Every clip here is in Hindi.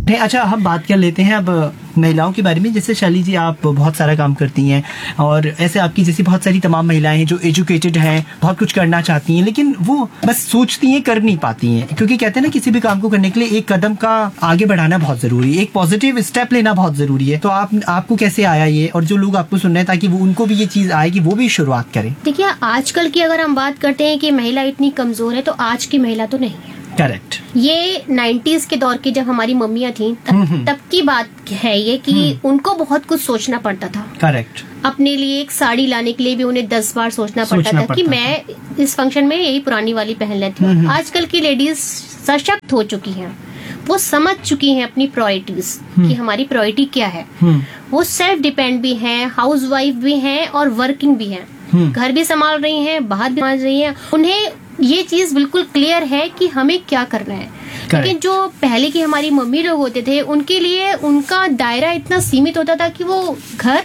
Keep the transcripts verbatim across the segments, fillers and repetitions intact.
अच्छा, हम बात कर लेते हैं अब महिलाओं के बारे में। जैसे शैली जी, आप बहुत सारा काम करती हैं और ऐसे आपकी जैसी बहुत सारी तमाम महिलाएं हैं जो एजुकेटेड हैं, बहुत कुछ करना चाहती हैं, लेकिन वो बस सोचती हैं, कर नहीं पाती हैं। क्योंकि कहते हैं ना, किसी भी काम को करने के लिए एक कदम का आगे बढ़ाना बहुत जरूरी है, एक पॉजिटिव स्टेप लेना बहुत जरूरी है। तो आप आपको कैसे आया ये, और जो लोग आपको सुन रहे हैं, ताकि वो उनको भी ये चीज आए कि वो भी शुरुआत करें? देखिए, आजकल की अगर हम बात करते हैं कि महिला इतनी कमजोर है, तो आज की महिला तो नहीं है। करेक्ट। ये नाइन्टीज के दौर की जब हमारी मम्मियाँ थीं, तब, तब की बात है ये कि उनको बहुत कुछ सोचना पड़ता था। करेक्ट। अपने लिए एक साड़ी लाने के लिए भी उन्हें दस बार सोचना, सोचना पड़ता था पड़ता कि था। मैं इस फंक्शन में यही पुरानी वाली पहन लेती हूँ। आजकल की लेडीज सशक्त हो चुकी हैं, वो समझ चुकी हैं अपनी प्रायोरिटीज कि हमारी प्रायोरिटी क्या है। वो सेल्फ डिपेंड भी हैं, हाउस वाइफ भी हैं और वर्किंग भी हैं, घर भी संभाल रही हैं, बाहर भी संभाल रही हैं। उन्हें ये चीज बिल्कुल क्लियर है कि हमें क्या करना है। लेकिन जो पहले की हमारी मम्मी लोग होते थे, उनके लिए उनका दायरा इतना सीमित होता था कि वो घर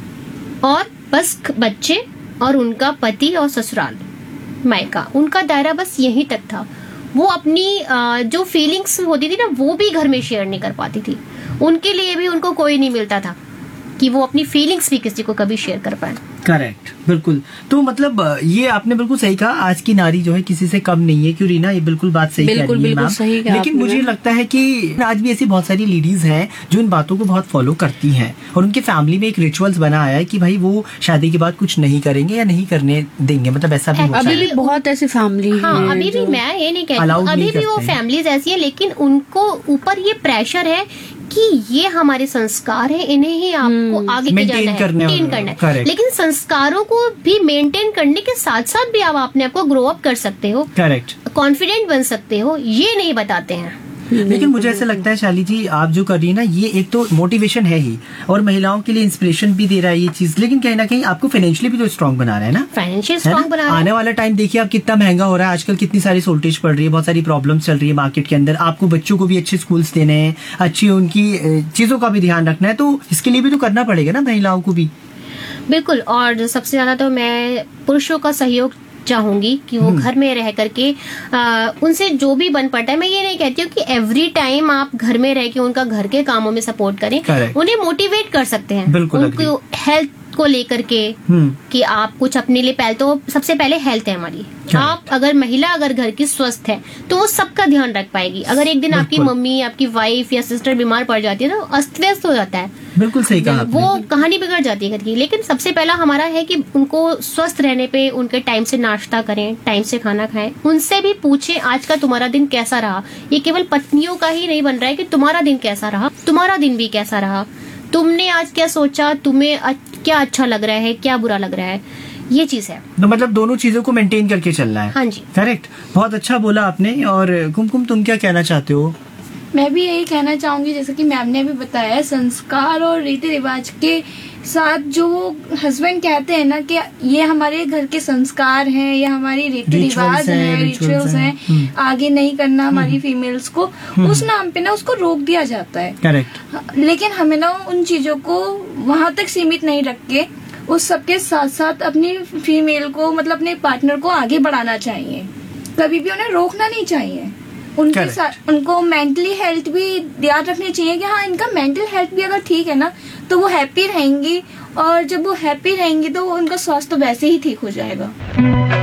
और बस बच्चे और उनका पति और ससुराल मायका, उनका दायरा बस यहीं तक था। वो अपनी जो फीलिंग्स होती थी ना, वो भी घर में शेयर नहीं कर पाती थी। उनके लिए भी उनको कोई नहीं मिलता था कि वो अपनी फीलिंग्स भी किसी को कभी शेयर कर पाए। करेक्ट, बिल्कुल। तो मतलब ये आपने बिल्कुल सही कहा, आज की नारी जो है किसी से कम नहीं है। क्यों रीना, ये बिल्कुल बात सही कह रही है मैम। लेकिन मुझे लगता है कि आज भी ऐसी बहुत सारी लेडीज हैं जो इन बातों को बहुत फॉलो करती हैं, और उनके फैमिली में एक रिचुअल्स बना आया है कि भाई वो शादी के बाद कुछ नहीं करेंगे या नहीं करने देंगे। मतलब ऐसा भी अभी भी बहुत ऐसी फैमिली हाँ, अभी भी मैं ये नहीं कहती, अभी भी वो फैमिलीज ऐसी है, लेकिन उनको ऊपर ये प्रेशर है कि ये हमारे संस्कार है, इन्हें ही आपको आगे के जाना है, मेंटेन करना है। लेकिन संस्कारों को भी मेंटेन करने के साथ साथ भी आप अपने आप को ग्रो अप कर सकते हो, करेक्ट, कॉन्फिडेंट बन सकते हो, ये नहीं बताते हैं। लेकिन मुझे ऐसा लगता है शाली जी, आप जो कर रही है ना, ये एक तो मोटिवेशन है ही, और महिलाओं के लिए इंस्पिरेशन भी दे रहा है ये चीज। लेकिन कहीं ना कहीं आपको फाइनेंशियली भी तो स्ट्रॉन्ग बना रहा है ना, फाइनेंशियल स्ट्रॉन्ग बना रहा है। आने वाला टाइम देखिए आप, कितना महंगा हो रहा है आजकल, कितनी सारी शॉर्टेज पड़ रही है, बहुत सारी प्रॉब्लम्स चल रही है मार्केट के अंदर। आपको बच्चों को भी अच्छे स्कूल्स देने हैं, अच्छी उनकी चीजों का भी ध्यान रखना है, तो इसके लिए भी तो करना पड़ेगा ना महिलाओं को भी। बिल्कुल। और सबसे ज्यादा तो मैं पुरुषों का सहयोग चाहूंगी कि वो घर में रह करके आ, उनसे जो भी बन पड़ता है। मैं ये नहीं कहती हूँ कि एवरी टाइम आप घर में रह के उनका घर के कामों में सपोर्ट करें। Correct. उन्हें मोटिवेट कर सकते हैं, उनको हेल्थ को लेकर के कि आप कुछ अपने लिए, पहले तो सबसे पहले हेल्थ है हमारी। आप अगर महिला अगर घर की स्वस्थ है तो वो सबका ध्यान रख पाएगी। अगर एक दिन आपकी मम्मी, आपकी वाइफ या सिस्टर बीमार पड़ जाती है तो अस्त व्यस्त हो जाता है। बिल्कुल सही कहा, वो कहानी बिगड़ जाती है घर की। लेकिन सबसे पहला हमारा है कि उनको स्वस्थ रहने पे उनके टाइम से नाश्ता करें, टाइम से खाना खाएं, उनसे भी पूछें आज का तुम्हारा दिन कैसा रहा। ये केवल पत्नियों का ही नहीं बन रहा है कि तुम्हारा दिन कैसा रहा, तुम्हारा दिन भी कैसा रहा, तुमने आज क्या सोचा, तुम्हें क्या अच्छा लग रहा है, क्या बुरा लग रहा है, ये चीज है। तो मतलब दोनों चीजों को मेंटेन करके चलना है। हाँ जी, करेक्ट, बहुत अच्छा बोला आपने। और कुमकुम, तुम क्या कहना चाहते हो? मैं भी यही कहना चाहूंगी, जैसे कि मैम ने भी बताया, संस्कार और रीति रिवाज के साथ जो हस्बैंड कहते हैं ना कि ये हमारे घर के संस्कार हैं, ये हमारी रीति रिवाज हैं, रिचुअल्स हैं, आगे नहीं करना हमारी फीमेल्स को, उस नाम पे ना उसको रोक दिया जाता है। करेक्ट। लेकिन हमें ना उन चीजों को वहां तक सीमित नहीं रख के उस सबके साथ साथ अपनी फीमेल को, मतलब अपने पार्टनर को आगे बढ़ाना चाहिए। कभी भी उन्हें रोकना नहीं चाहिए। उनके साथ उनको मेंटली हेल्थ भी याद रखनी चाहिए कि हाँ, इनका मेंटल हेल्थ भी अगर ठीक है ना तो वो हैप्पी रहेंगी, और जब वो हैप्पी रहेंगी तो उनका स्वास्थ्य वैसे ही ठीक हो जाएगा।